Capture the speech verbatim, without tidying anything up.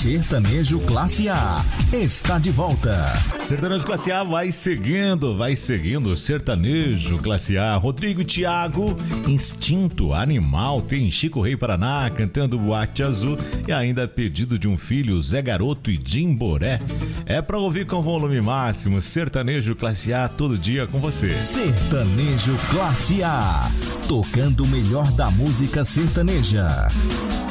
Sertanejo Classe A está de volta. Sertanejo Classe A vai seguindo, vai seguindo. Sertanejo Classe A, Rodrigo e Thiago, Instinto Animal, tem Chico Rei Paraná cantando Boate Azul e ainda Pedido de um Filho, Zé Garoto e Dimboré. É pra ouvir com volume máximo. Sertanejo Classe A todo dia com você. Sertanejo Classe A, tocando o melhor da música sertaneja.